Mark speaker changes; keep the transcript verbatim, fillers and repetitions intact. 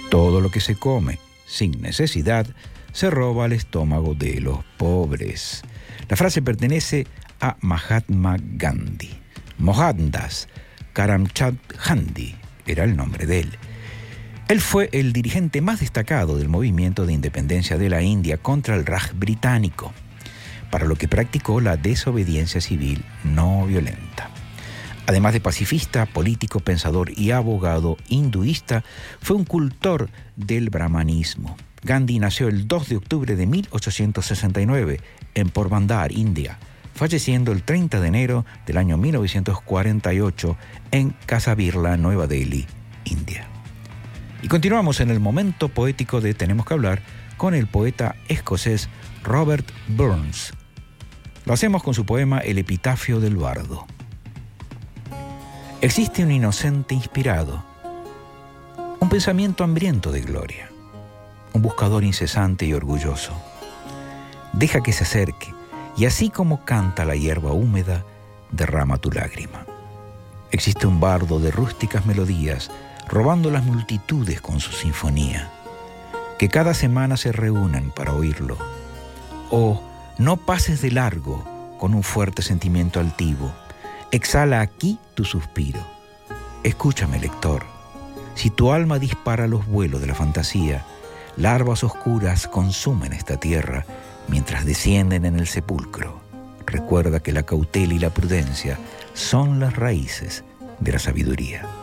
Speaker 1: Todo lo que se come sin necesidad se roba al estómago de los pobres. La frase pertenece a Mahatma Gandhi. Mohandas Karamchand Gandhi era el nombre de él. Él fue el dirigente más destacado del movimiento de independencia de la India contra el Raj británico, para lo que practicó la desobediencia civil no violenta. Además de pacifista, político, pensador y abogado hinduista, fue un cultor del brahmanismo. Gandhi nació el dos de octubre de mil ochocientos sesenta y nueve en Porbandar, India, falleciendo el treinta de enero del año mil novecientos cuarenta y ocho en Casa Birla, Nueva Delhi, India. Y continuamos en el momento poético de Tenemos que hablar con el poeta escocés Robert Burns. Lo hacemos con su poema El epitafio del bardo. Existe un inocente inspirado, un pensamiento hambriento de gloria, un buscador incesante y orgulloso. Deja que se acerque, y así como canta la hierba húmeda, derrama tu lágrima. Existe un bardo de rústicas melodías, robando las multitudes con su sinfonía, que cada semana se reúnan para oírlo. Oh, no pases de largo con un fuerte sentimiento altivo. Exhala aquí tu suspiro. Escúchame, lector. Si tu alma dispara los vuelos de la fantasía, larvas oscuras consumen esta tierra mientras descienden en el sepulcro. Recuerda que la cautela y la prudencia son las raíces de la sabiduría.